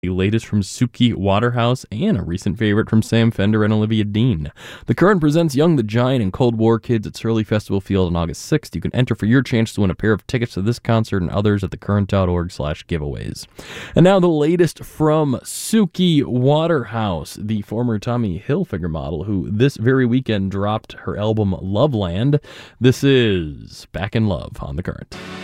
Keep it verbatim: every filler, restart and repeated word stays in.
the latest from Suki Waterhouse, and a recent favorite from Sam Fender and Olivia Dean. The Current presents Young the Giant and Cold War Kids at Surly Festival Field on August sixth. You can enter for your chance to win a pair of tickets to this concert and others at thecurrent.org slash giveaways. And now the latest from Suki Waterhouse, the former Tommy Hilfiger model who this very weekend dropped her album Loveland. This is Back in Love on The Current.